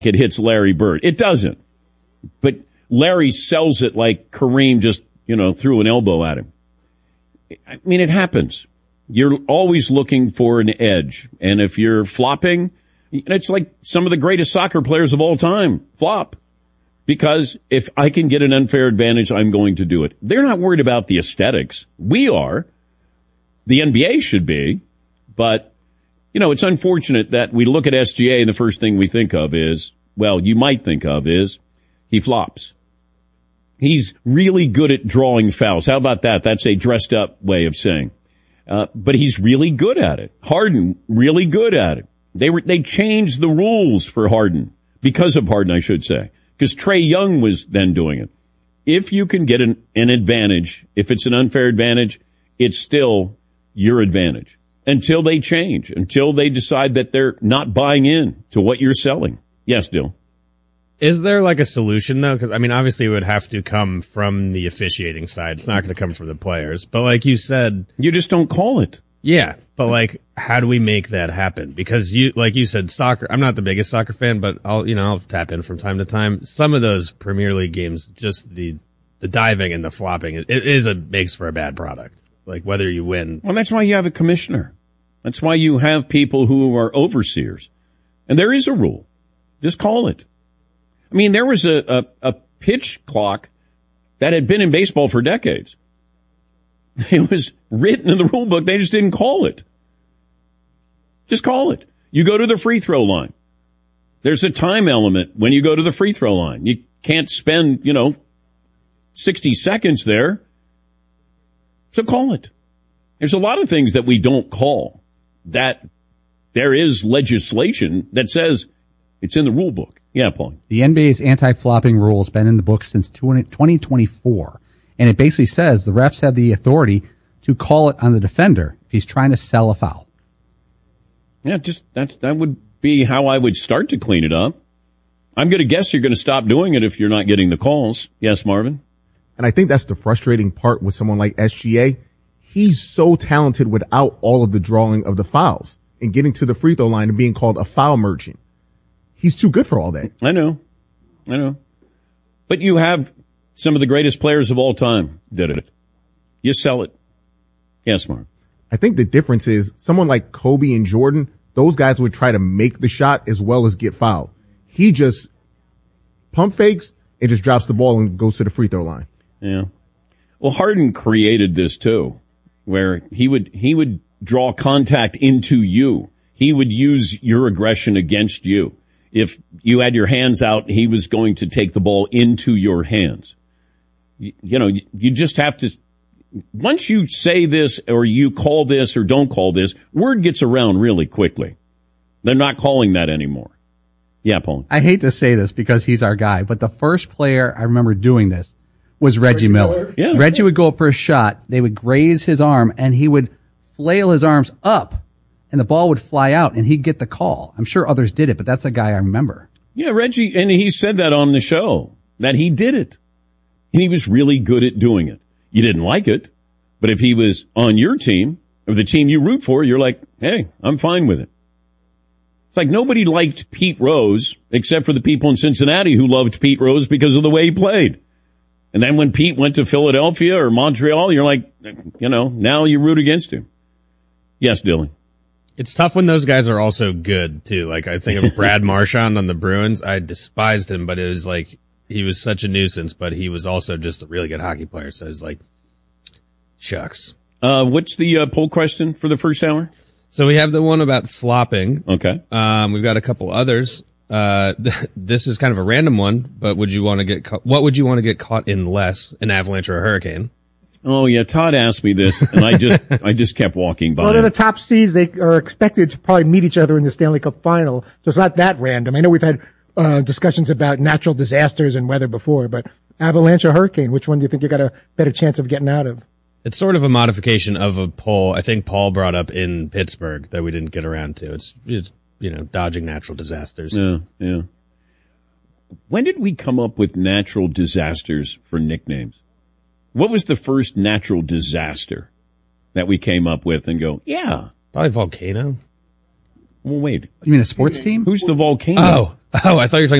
it hits Larry Bird. It doesn't. But Larry sells it like Kareem just, threw an elbow at him. I mean, it happens. You're always looking for an edge. And if you're flopping, it's like some of the greatest soccer players of all time flop. Because if I can get an unfair advantage, I'm going to do it. They're not worried about the aesthetics. We are. The NBA should be. But, it's unfortunate that we look at SGA and the first thing we think of is, you might think of is, he flops. He's really good at drawing fouls. How about that? That's a dressed up way of saying. But he's really good at it. Harden, really good at it. They changed the rules for Harden. Because of Harden, I should say. Because Trae Young was then doing it. If you can get an advantage, if it's an unfair advantage, it's still your advantage. Until they change. Until they decide that they're not buying in to what you're selling. Yes, Dill. Is there like a solution though? Because obviously it would have to come from the officiating side. It's not going to come from the players. But like you said, you just don't call it. Yeah, but how do we make that happen? Because like you said, soccer. I'm not the biggest soccer fan, but I'll tap in from time to time. Some of those Premier League games, just the diving and the flopping, it makes for a bad product. Like whether you win. Well, that's why you have a commissioner. That's why you have people who are overseers, and there is a rule. Just call it. I mean, there was a pitch clock that had been in baseball for decades. It was written in the rule book. They just didn't call it. Just call it. You go to the free throw line. There's a time element when you go to the free throw line. You can't spend, 60 seconds there. So call it. There's a lot of things that we don't call that there is legislation that says it's in the rule book. Yeah, Paul. The NBA's anti-flopping rule has been in the book since 2024, and it basically says the refs have the authority to call it on the defender if he's trying to sell a foul. Yeah, that would be how I would start to clean it up. I'm going to guess you're going to stop doing it if you're not getting the calls. Yes, Marvin? And I think that's the frustrating part with someone like SGA. He's so talented without all of the drawing of the fouls and getting to the free throw line and being called a foul merchant. He's too good for all that. I know. But you have some of the greatest players of all time did it. You sell it. Yes, Mark. I think the difference is someone like Kobe and Jordan, those guys would try to make the shot as well as get fouled. He just pump fakes and just drops the ball and goes to the free throw line. Yeah. Well, Harden created this too, where he would draw contact into you. He would use your aggression against you. If you had your hands out, he was going to take the ball into your hands. You just have to, once you say this or you call this or don't call this, word gets around really quickly. They're not calling that anymore. Yeah, Paul. I hate to say this because he's our guy, but the first player I remember doing this was Reggie Miller. Yeah. Reggie would go up for a shot. They would graze his arm and he would flail his arms up. And the ball would fly out, and he'd get the call. I'm sure others did it, but that's a guy I remember. Yeah, Reggie, and he said that on the show, that he did it. And he was really good at doing it. You didn't like it, but if he was on your team, or the team you root for, you're like, hey, I'm fine with it. It's like nobody liked Pete Rose, except for the people in Cincinnati who loved Pete Rose because of the way he played. And then when Pete went to Philadelphia or Montreal, you're like, now you root against him. Yes, Dylan. It's tough when those guys are also good, too. Like, I think of Brad Marchand on the Bruins. I despised him, but it was like, he was such a nuisance, but he was also just a really good hockey player. So it was like, shucks. What's the poll question for the first hour? So we have the one about flopping. Okay. We've got a couple others. This is kind of a random one, but what would you want to get caught in less, an avalanche or a hurricane? Oh yeah, Todd asked me this, and I just kept walking by. Well, they're the top seeds. They are expected to probably meet each other in the Stanley Cup final, so it's not that random. I know we've had discussions about natural disasters and weather before, but avalanche or hurricane, which one do you think you got a better chance of getting out of? It's sort of a modification of a poll I think Paul brought up in Pittsburgh that we didn't get around to. It's dodging natural disasters. Yeah. When did we come up with natural disasters for nicknames? What was the first natural disaster that we came up with and go, yeah? Probably volcano. Well, wait. You mean a sports team? Who's the volcano? Oh, Oh, I thought you were talking